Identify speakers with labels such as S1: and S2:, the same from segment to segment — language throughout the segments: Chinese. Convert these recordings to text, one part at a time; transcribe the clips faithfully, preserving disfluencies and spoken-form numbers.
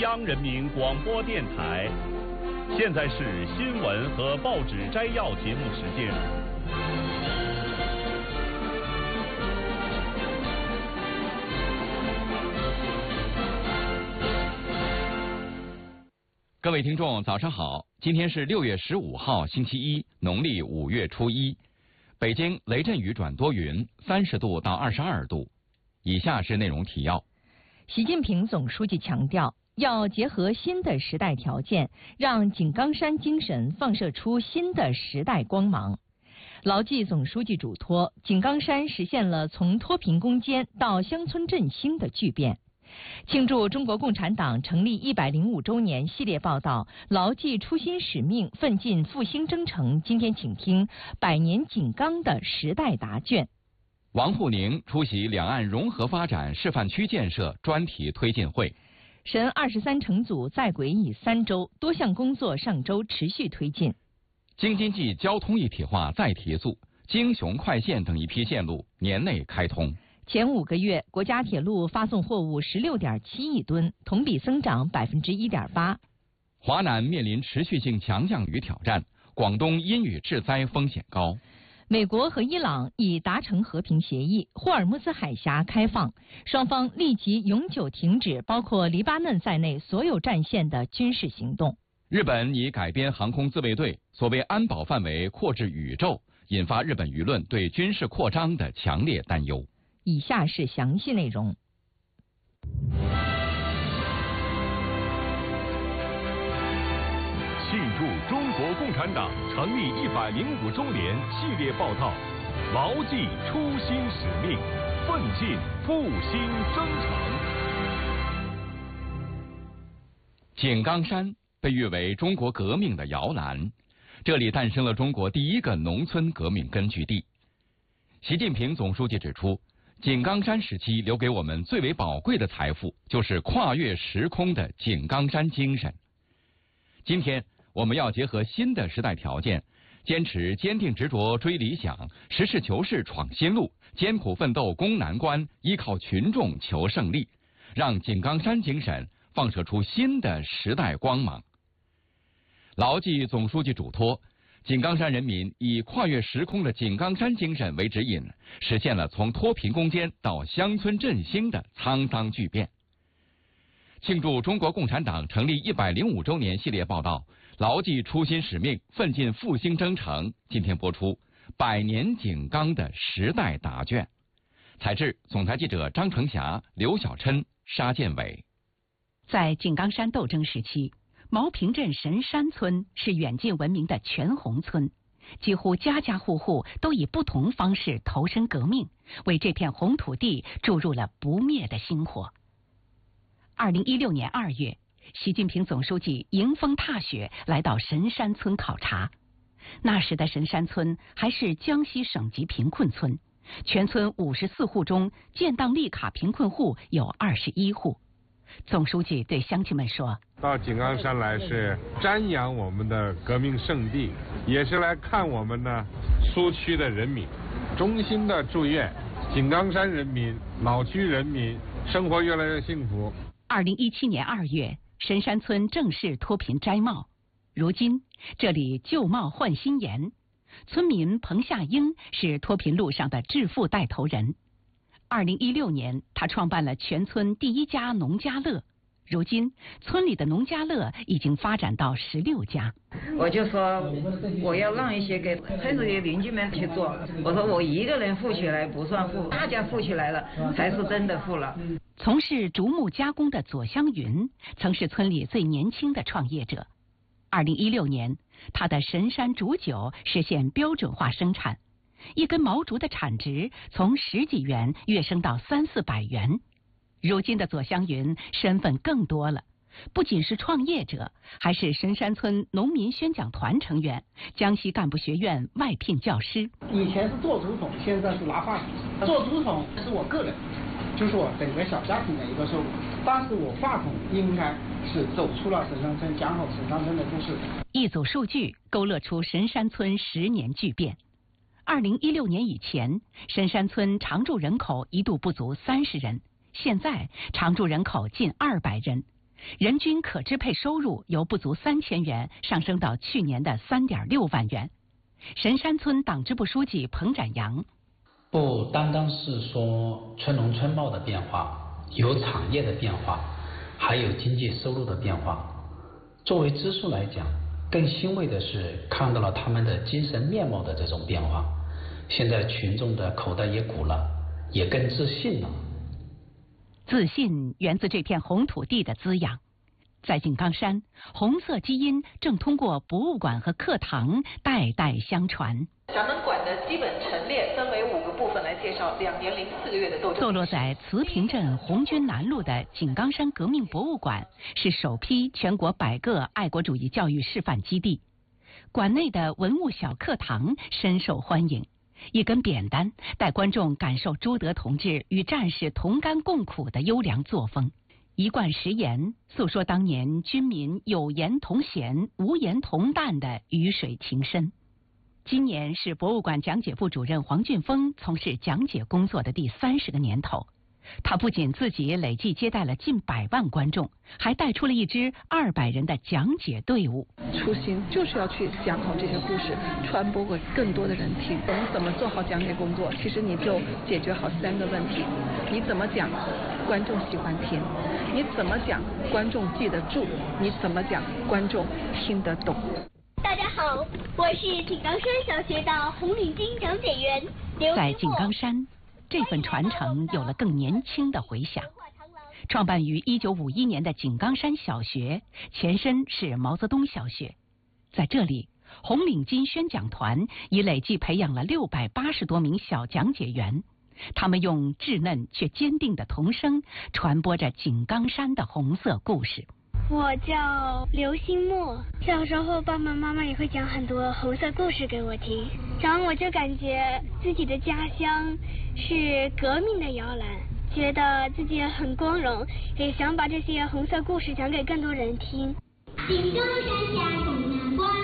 S1: 央人民广播电台。现在是新闻和报纸摘要节目时间。
S2: 各位听众，早上好！今天是六月十五号，星期一，农历五月初一。北京雷阵雨转多云，三十度到二十二度。以下是内容提要。
S3: 习近平总书记强调，要结合新的时代条件，让井冈山精神放射出新的时代光芒。牢记总书记嘱托，井冈山实现了从脱贫攻坚到乡村振兴的巨变。庆祝中国共产党成立一百零五周年系列报道，牢记初心使命，奋进复兴征程。今天请听百年井冈的时代答卷。
S2: 王沪宁出席两岸融合发展示范区建设专题推进会。
S3: 神二十三乘组在轨已三周，多项工作上周持续推进。
S2: 京津冀交通一体化再提速，京雄快线等一批线路年内开通。
S3: 前五个月，国家铁路发送货物十六点七亿吨，同比增长百分之一点八。
S2: 华南面临持续性强降雨挑战，广东阴雨致灾风险高。
S3: 美国和伊朗已达成和平协议，霍尔木兹海峡开放，双方立即永久停止包括黎巴嫩在内所有战线的军事行动。
S2: 日本拟改编航空自卫队，所谓安保范围扩至宇宙，引发日本舆论对军事扩张的强烈担忧。
S3: 以下是详细内容。
S1: 庆祝中国共产党成立一百零五周年系列报道，牢记初心使命，奋进复兴征程。
S2: 井冈山被誉为中国革命的摇篮，这里诞生了中国第一个农村革命根据地。习近平总书记指出，井冈山时期留给我们最为宝贵的财富，就是跨越时空的井冈山精神。今天我们要结合新的时代条件，坚持坚定执着追理想，实事求是闯新路，艰苦奋斗攻难关，依靠群众求胜利，让井冈山精神放射出新的时代光芒。牢记总书记嘱托，井冈山人民以跨越时空的井冈山精神为指引，实现了从脱贫攻坚到乡村振兴的沧桑巨变。庆祝中国共产党成立一百零五周年系列报道，牢记初心使命，奋进复兴征程。今天播出百年井冈的时代答卷。采制总台记者张成霞、刘小琛、沙建伟。
S4: 在井冈山斗争时期，毛坪镇神山村是远近闻名的全红村，几乎家家户户都以不同方式投身革命，为这片红土地注入了不灭的星火。二零一六年二月，习近平总书记迎风踏雪来到神山村考察。那时的神山村还是江西省级贫困村，全村五十四户中，建档立卡贫困户有二十一户。总书记对乡亲们说，
S5: 到井冈山来是瞻仰我们的革命圣地，也是来看我们的苏区的人民，衷心的祝愿井冈山人民、老区人民生活越来越幸福。
S4: 二零一七年二月，神山村正式脱贫摘帽，如今这里旧帽换新颜。村民彭夏英是脱贫路上的致富带头人。二零一六年，他创办了全村第一家农家乐。如今，村里的农家乐已经发展到十六家。
S6: 我就说我要让一些给村子里邻居们去做。我说我一个人富起来不算富，大家富起来了才是真的富了。
S4: 从事竹木加工的左香云曾是村里最年轻的创业者。二零一六年，他的神山竹酒实现标准化生产，一根毛竹的产值从十几元跃升到三四百元。如今的左香云身份更多了，不仅是创业者，还是神山村农民宣讲团成员，江西干部学院外聘教师。
S7: 以前是做竹筒，现在是拿话筒。做竹筒是我个人，就是我整个小家庭的一个收入，但是我话筒应该是走出了神山村，讲好神山村的故事。
S4: 一组数据勾勒出神山村十年巨变。二零一六年以前，神山村常住人口一度不足三十人，现在常住人口近二百人， 人均可支配收入由不足三千元上升到去年的三点六万元。神山村党支部书记彭展阳：
S8: 不单单是说村农村貌的变化，有产业的变化，还有经济收入的变化。作为支书来讲，更欣慰的是看到了他们的精神面貌的这种变化。现在群众的口袋也鼓了，也更自信了。
S4: 自信源自这片红土地的滋养。在井冈山，红色基因正通过博物馆和课堂代代相传。
S9: 咱们馆的基本陈列分为五个部分来介绍两年零四个月的斗争。
S4: 坐落在慈平镇红军南路的井冈山革命博物馆是首批全国百个爱国主义教育示范基地。馆内的文物小课堂深受欢迎，一根扁担带观众感受朱德同志与战士同甘共苦的优良作风。一贯食言，诉说当年军民有言同咸、无言同淡的鱼水情深。今年是博物馆讲解部主任黄俊峰从事讲解工作的第三十个年头。他不仅自己累计接待了近百万观众，还带出了一支二百人的讲解队伍。
S10: 初心就是要去讲好这些故事，传播给更多的人听。我们怎么做好讲解工作？其实你就解决好三个问题：你怎么讲，观众喜欢听；你怎么讲，观众记得住；你怎么讲，观众听得懂。
S11: 大家好，我是井冈山小学的红领巾讲解员刘。
S4: 在井冈山，这份传承有了更年轻的回响。创办于一九五一年的井冈山小学，前身是毛泽东小学。在这里，红领巾宣讲团已累计培养了六百八十多名小讲解员，他们用稚嫩却坚定的童声传播着井冈山的红色故事。
S11: 我叫刘新墨，小时候爸爸妈妈也会讲很多红色故事给我听，然后我就感觉自己的家乡是革命的摇篮，觉得自己很光荣，也想把这些红色故事讲给更多人听。
S12: 井冈山下东南关，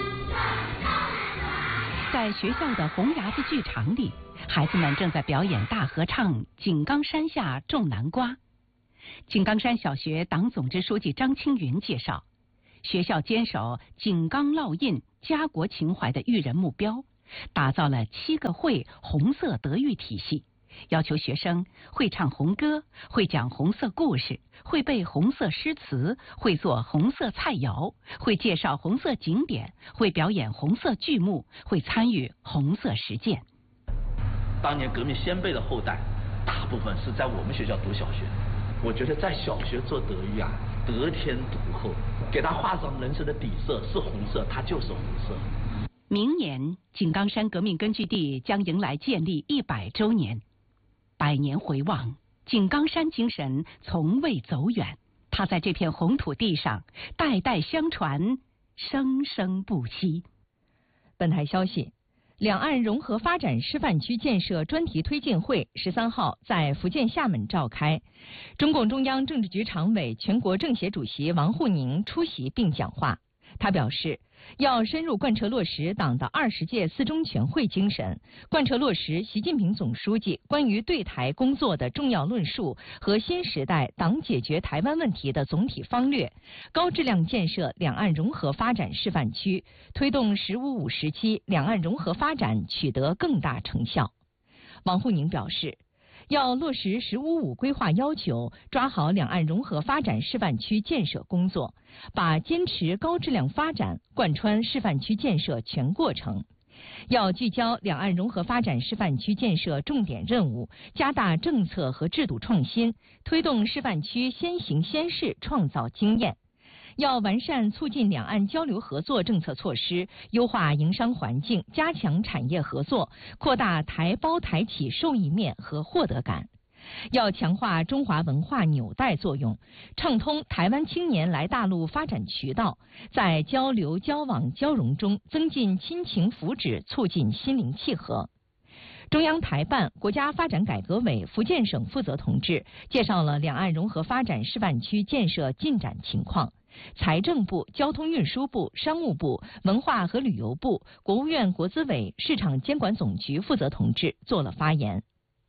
S4: 在学校的红牙子剧场里，孩子们正在表演大合唱《井冈山下种南瓜》。井冈山小学党总支书记张青云介绍，学校坚守井冈烙印、家国情怀的育人目标，打造了七个会红色德育体系，要求学生会唱红歌，会讲红色故事，会背红色诗词，会做红色菜肴，会介绍红色景点，会表演红色剧目，会参与红色实践。
S13: 当年革命先辈的后代，大部分是在我们学校读小学。我觉得在小学做德育啊，得天独厚，给他画上人生的底色是红色，它就是红色。
S4: 明年井冈山革命根据地将迎来建立一百周年，百年回望，井冈山精神从未走远，它在这片红土地上代代相传，生生不息。
S3: 本台消息，两岸融合发展示范区建设专题推进会十三号在福建厦门召开，中共中央政治局常委、全国政协主席王沪宁出席并讲话。他表示，要深入贯彻落实党的二十届四中全会精神，贯彻落实习近平总书记关于对台工作的重要论述和新时代党解决台湾问题的总体方略，高质量建设两岸融合发展示范区，推动“十五五”时期两岸融合发展取得更大成效。王沪宁表示，要落实“十五五”规划要求，抓好两岸融合发展示范区建设工作，把坚持高质量发展贯穿示范区建设全过程。要聚焦两岸融合发展示范区建设重点任务，加大政策和制度创新，推动示范区先行先试，创造经验。要完善促进两岸交流合作政策措施，优化营商环境，加强产业合作，扩大台胞台企受益面和获得感。要强化中华文化纽带作用，畅通台湾青年来大陆发展渠道，在交流交往交融中增进亲情福祉，促进心灵契合。中央台办、国家发展改革委福建省负责同志介绍了两岸融合发展示范区建设进展情况。财政部、交通运输部、商务部、文化和旅游部、国务院国资委市场监管总局负责同志做了发言。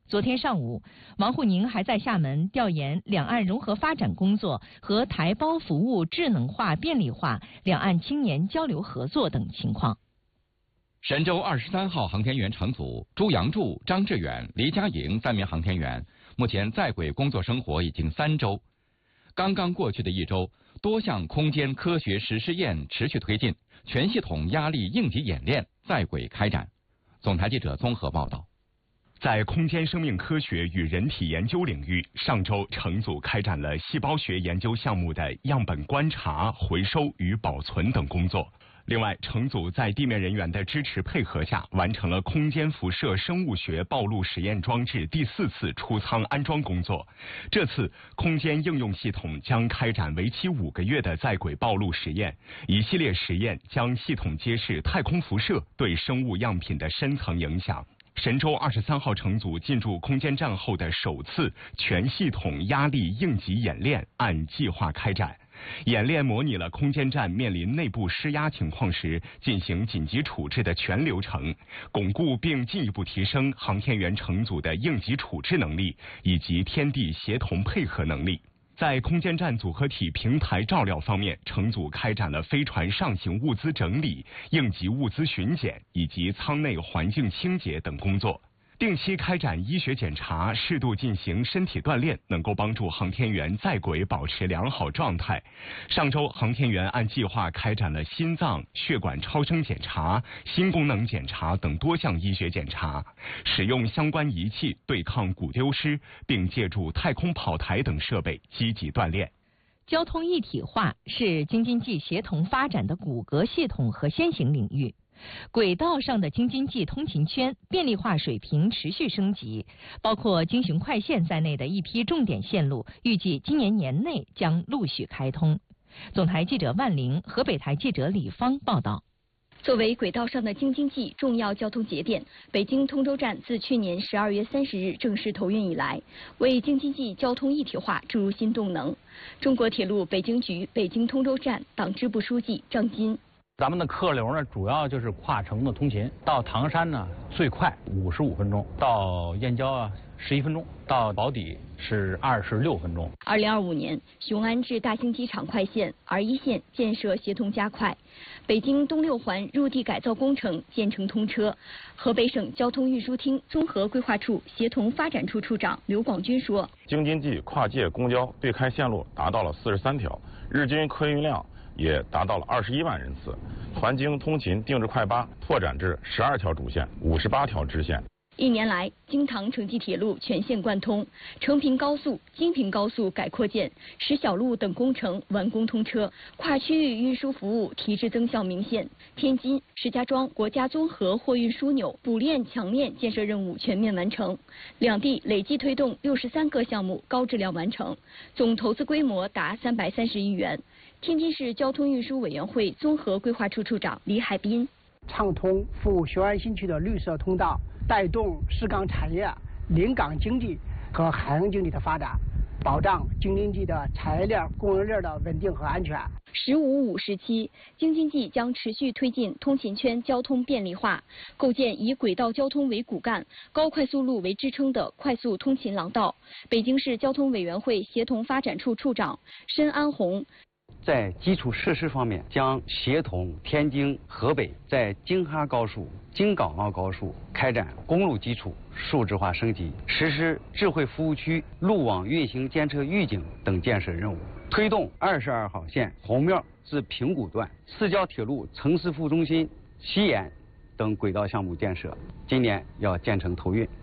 S3: 昨天上午，王沪宁还在厦门调研两岸融合发展工作和台胞服务智能化便利化、两岸青年交流合作等情况。
S2: 神舟二十三号航天员乘组朱杨柱、张志远、黎佳莹三名航天员目前在轨工作生活已经三周。刚刚过去的一周，多项空间科学实试验持续推进，全系统压力应急演练在轨开展。总台记者综合报道。
S14: 在空间生命科学与人体研究领域，上周乘组开展了细胞学研究项目的样本观察、回收与保存等工作。另外，乘组在地面人员的支持配合下，完成了空间辐射生物学暴露实验装置第四次出舱安装工作。这次空间应用系统将开展为期五个月的在轨暴露实验，一系列实验将系统揭示太空辐射对生物样品的深层影响。神舟二十三号乘组进驻空间站后的首次全系统压力应急演练按计划开展。演练模拟了空间站面临内部施压情况时进行紧急处置的全流程，巩固并进一步提升航天员乘组的应急处置能力以及天地协同配合能力。在空间站组合体平台照料方面，乘组开展了飞船上行物资整理、应急物资巡检以及舱内环境清洁等工作。定期开展医学检查，适度进行身体锻炼，能够帮助航天员在轨保持良好状态。上周，航天员按计划开展了心脏、血管超声检查、心功能检查等多项医学检查，使用相关仪器对抗骨丢失，并借助太空跑台等设备积极锻炼。
S3: 交通一体化是京津冀协同发展的骨骼系统和先行领域。轨道上的京津冀通勤圈便利化水平持续升级，包括京寻快线在内的一批重点线路，预计今年年内将陆续开通。总台记者万玲，河北台记者李芳报道。
S15: 作为轨道上的京津冀重要交通节点，北京通州站自去年十二月三十日正式投运以来，为京津冀交通一体化注入新动能。中国铁路北京局北京通州站党支部书记张金。
S16: 咱们的客流呢，主要就是跨城的通勤，到唐山呢最快五十五分钟，到燕郊啊十一分钟，到宝坻是二十六分钟。
S15: 二零二五年，雄安至大兴机场快线 R 一线建设协同加快，北京东六环入地改造工程建成通车。河北省交通运输厅综合规划处协同发展处处长刘广军说：“
S17: 京津冀跨界公交对开线路达到了四十三条，日均客运量也达到了二十一万人次，环京通勤定制快八拓展至十二条主线、五十八条支线。”
S15: 一年来，京唐城际铁路全线贯通，成平高速、京平高速改扩建，石小路等工程完工通车，跨区域运输服务提质增效明显。天津、石家庄国家综合货运枢纽补链强链建设任务全面完成，两地累计推动六十三个项目高质量完成，总投资规模达三百三十亿元。天津市交通运输委员会综合规划处处长李海滨：
S18: 畅通服务雄安新区的绿色通道，带动市港产业、临港经济和海洋经济的发展，保障京津冀的产业链、供应链的稳定和安全。
S15: 十五五时期，京津冀将持续推进通勤圈交通便利化，构建以轨道交通为骨干、高快速路为支撑的快速通勤廊道。北京市交通委员会协同发展处处长申安红。
S19: 在基础设施方面，将协同天津、河北在京哈高速、京港澳高速开展公路基础数字化升级，实施智慧服务区、路网运行监测预警等建设任务，推动二十二号线红庙至平谷段、市郊铁路城市副中心西延等轨道项目建设，今年要建成投运。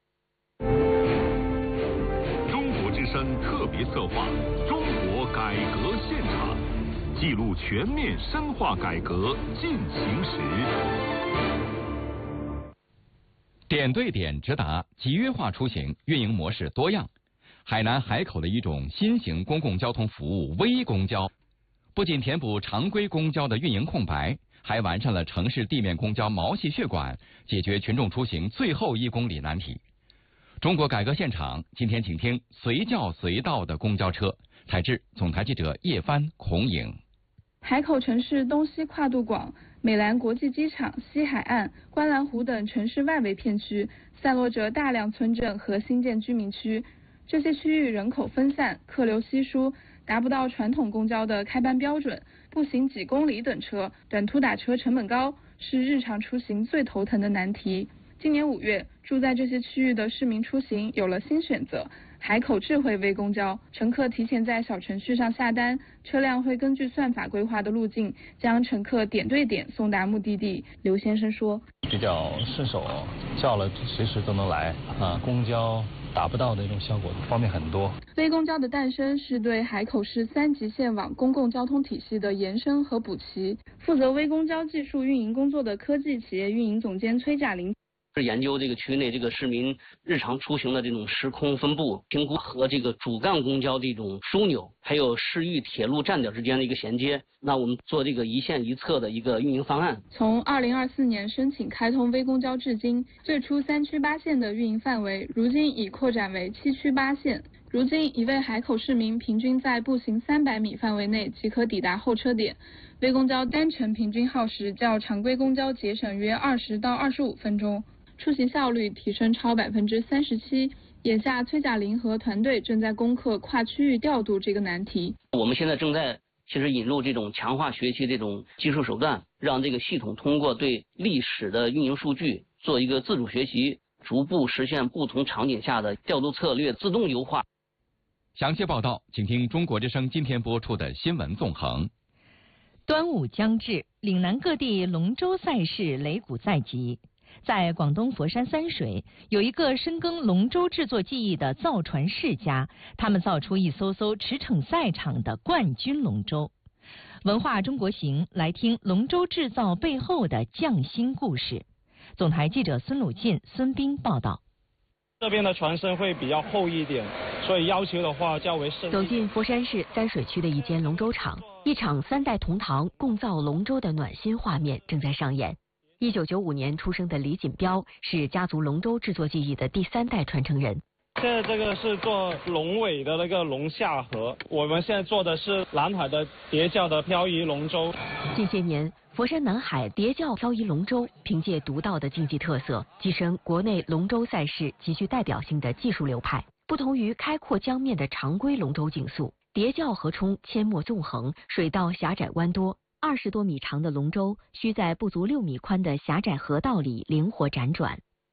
S1: 中国之声特别策划《中国改革现场》，记录全面深化改革进行时。
S2: 点对点直达、集约化出行运营模式多样。海南海口的一种新型公共交通服务微公交，不仅填补常规公交的运营空白，还完善了城市地面公交毛细血管，解决群众出行最后一公里难题。中国改革现场，今天请听随叫随到的公交车。采制总台记者叶帆、孔颖。
S20: 海口城市东西跨度广， 美兰国际机场、西海岸、观澜湖等城市外围片区散落着大量村镇和新建居民区，这些区域人口分散，客流稀疏，达不到传统公交的开班标准，步行几公里等车，短途打车成本高，是日常出行最头疼的难题。今年五月，住在这些区域的市民出行有了新选择。海口智慧微公交，乘客提前在小程序上下单，车辆会根据算法规划的路径，将乘客点对点送达目的地。刘先生说，
S21: 比较顺手，叫了随时都能来啊，公交达不到的那种效果方面很多。
S20: 微公交的诞生是对海口市三级线网公共交通体系的延伸和补齐。负责微公交技术运营工作的科技企业运营总监崔嘉玲。
S22: 是研究这个区内这个市民日常出行的这种时空分布评估和这个主干公交的一种枢纽，还有市域铁路站点之间的一个衔接。那我们做这个一线一策的一个运营方案。
S20: 从二零二四年申请开通微公交至今，最初三区八线的运营范围，如今已扩展为七区八线。如今，一位海口市民平均在步行三百米范围内即可抵达候车点。微公交单程平均耗时较常规公交节省约二十到二十五分钟。出行效率提升超百分之三十七。眼下，崔嘉玲和团队正在攻克跨区域调度这个难题。
S22: 我们现在正在其实引入这种强化学习这种技术手段，让这个系统通过对历史的运营数据做一个自主学习，逐步实现不同场景下的调度策略自动优化。
S2: 详细报道，请听中国之声今天播出的新闻纵横。
S3: 端午将至，岭南各地龙舟赛事擂鼓在即。在广东佛山三水，有一个深耕龙舟制作技艺的造船世家，他们造出一艘艘驰骋赛场的冠军龙舟。文化中国行来听龙舟制造背后的匠心故事。总台记者孙鲁进、孙斌报道。
S23: 这边的船身会比较厚一点，所以要求的话较为深。
S24: 走进佛山市三水区的一间龙舟厂，一场三代同堂共造龙舟的暖心画面正在上演。一九九五年出生的李锦标是家族龙舟制作技艺的第三代传承人。
S23: 现在这个是做龙尾的那个龙下河，我们现在做的是南海的叠教的漂移龙舟。
S24: 近些年，佛山南海叠教漂移龙舟凭借独到的竞技特色，跻身国内龙舟赛事极具代表性的技术流派。不同于开阔江面的常规龙舟竞速，叠教河冲阡陌纵横，水道狭窄弯多。二十多米长的龙舟需在不足六米宽的狭窄河道里灵活辗转。